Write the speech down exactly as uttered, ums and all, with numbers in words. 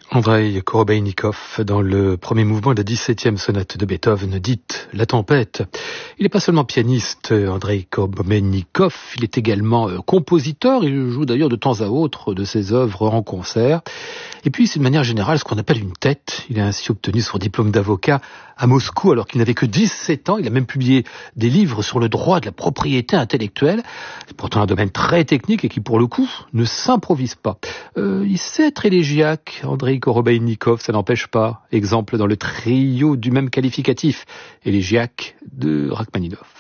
Andreï Korobeinikov, dans le premier mouvement de la dix-septième sonate de Beethoven, dite La Tempête. Il n'est pas seulement pianiste, Andreï Korobeinikov, il est également compositeur, il joue d'ailleurs de temps à autre de ses œuvres en concert. Et puis, c'est de manière générale ce qu'on appelle une tête. Il a ainsi obtenu son diplôme d'avocat à Moscou alors qu'il n'avait que dix-sept ans. Il a même publié des livres sur le droit de la propriété intellectuelle. C'est pourtant un domaine très technique et qui, pour le coup, ne s'improvise pas. Euh, il sait être élégiaque, Andreï Korobeinikov, ça n'empêche pas. Exemple dans le trio du même qualificatif, élégiaque de Rachmaninov.